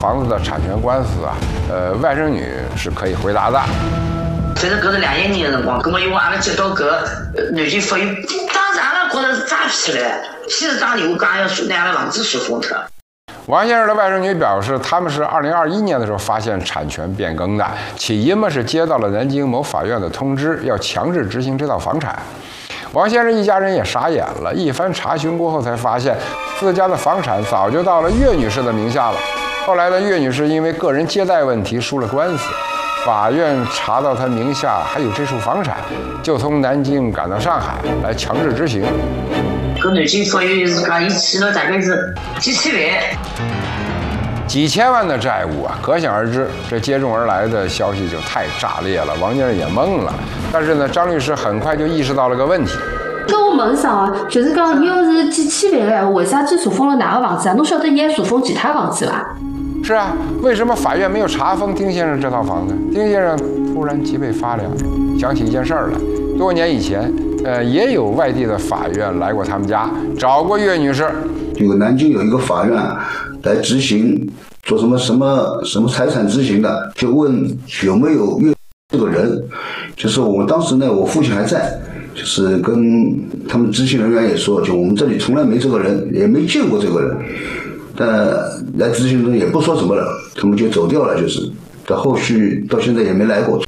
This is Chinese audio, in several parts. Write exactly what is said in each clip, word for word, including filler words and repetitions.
房子的产权官司啊，呃，外甥女是可以回答的。 随着隔着两一年的辰光，咁么因为阿拉接到搿南京法院，当时阿拉觉得是诈骗来，先是打电话讲要拿阿拉房子收封脱。 王先生的外甥女表示，他们是二零二一年的时候发现产权变更的，起因嘛是接到了南京某法院的通知，要强制执行这套房产。王先生一家人也傻眼了，一番查询过后才发现，自家的房产早就到了岳女士的名下了。后来呢，岳女士因为个人借贷问题输了官司，法院查到她名下还有这处房产，就从南京赶到上海来强制执行。 搿南京法院是讲，伊欠了大概是几千万。 几千万的债务啊，可想而知，这接踵而来的消息就太炸裂了，王先生也懵了。但是呢，张律师很快就意识到了个问题。 搿我问啥啊？就是讲，你要是几千万个，为啥只查封了哪个房子啊？侬晓得伊还查封其他房子伐？ 是啊，为什么法院没有查封丁先生这套房子？丁先生突然脊背发凉，想起一件事儿来。多年以前，呃，也有外地的法院来过他们家，找过岳女士。 有南京有一个法院来执行做什么什么什么财产执行的，就问有没有岳这个人。就是我们当时呢，我父亲还在，就是跟他们执行人员也说，就我们这里从来没这个人，也没见过这个人。但来执行人也不说什么了，他们就走掉了，就是到后续到现在也没来过。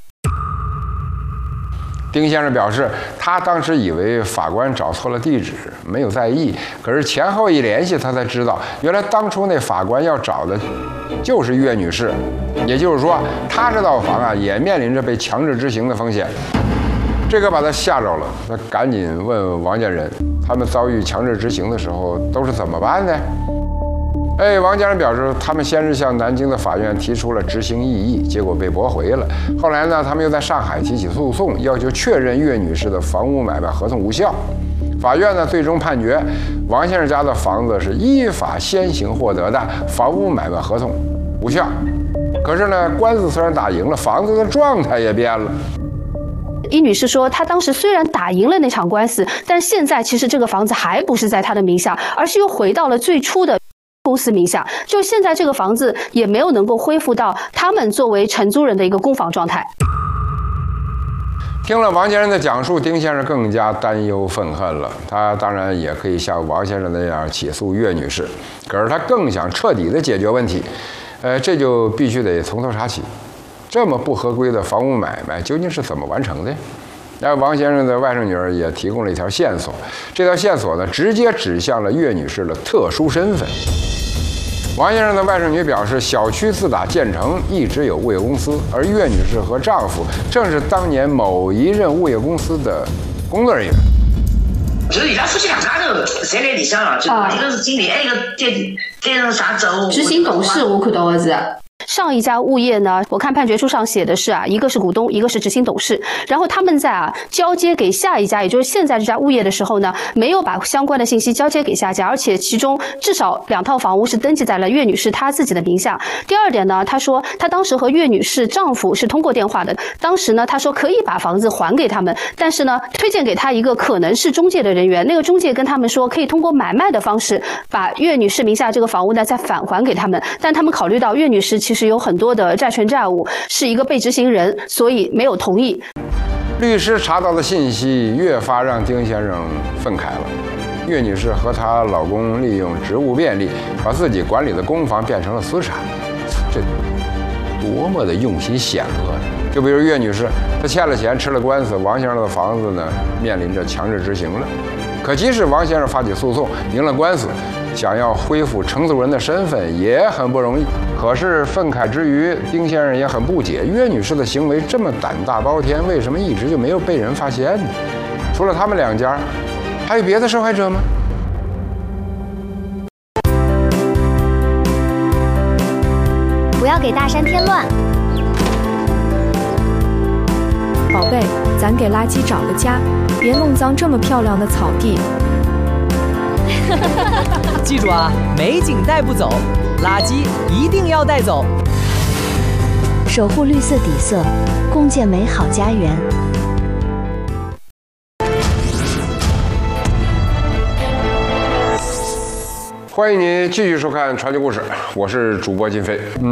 丁先生表示，他当时以为法官找错了地址，没有在意。可是前后一联系，他才知道，原来当初那法官要找的就是岳女士。也就是说，他这套房啊，也面临着被强制执行的风险。这个把他吓着了，他赶紧问王家人，他们遭遇强制执行的时候都是怎么办的？哎，王家人表示，他们先是向南京的法院提出了执行异议，结果被驳回了。后来呢，他们又在上海提起诉讼，要求确认岳女士的房屋买卖合同无效。法院呢，最终判决王先生家的房子是依法先行获得的，房屋买卖合同无效。可是呢，官司虽然打赢了，房子的状态也变了。 伊女士说，她当时虽然打赢了那场官司，但现在其实这个房子还不是在她的名下，而是又回到了最初的公司名下。就现在这个房子也没有能够恢复到他们作为承租人的一个公房状态。 听了王先生的讲述，丁先生更加担忧愤恨了。他当然也可以像王先生那样起诉岳女士，可是他更想彻底的解决问题，呃，这就必须得从头查起。这么不合规的房屋买卖究竟是怎么完成的？那王先生的外甥女儿也提供了一条线索，这条线索呢，直接指向了岳女士的特殊身份。王先生的外甥女表示，小区自打建成一直有物业公司，而岳女士和丈夫正是当年某一任物业公司的工作人员。 就是伊拉夫妻两家头侪来里向了，就一个是经理，还有一个担担任啥职务？ 执行董事，我看到的是。 上一家物业呢，我看判决书上写的是啊，一个是股东，一个是执行董事。然后他们在啊交接给下一家，也就是现在这家物业的时候呢，没有把相关的信息交接给下家，而且其中至少两套房屋是登记在了岳女士她自己的名下。第二点呢，她说她当时和岳女士丈夫是通过电话的，当时呢她说可以把房子还给他们，但是呢推荐给她一个可能是中介的人员，那个中介跟他们说可以通过买卖的方式把岳女士名下这个房屋呢再返还给他们，但他们考虑到岳女士其实有很多的债权债务，是一个被执行人，所以没有同意。 律师查到的信息越发让丁先生愤慨了。岳女士和她老公利用职务便利，把自己管理的公房变成了私产，这多么的用心险恶！就比如岳女士，她欠了钱，吃了官司，王先生的房子呢面临着强制执行了。可即使王先生发起诉讼，赢了官司，想要恢复承租人的身份也很不容易。可是愤慨之余，丁先生也很不解，岳女士的行为这么胆大包天，为什么一直就没有被人发现呢？除了他们两家，还有别的受害者吗？ 不要给大山添乱。 宝贝，咱给垃圾找个家，别弄脏这么漂亮的草地。 记住啊，美景带不走，垃圾一定要带走。 守护绿色底色，共建美好家园。 欢迎您继续收看《传奇故事》，我是主播金飞。嗯。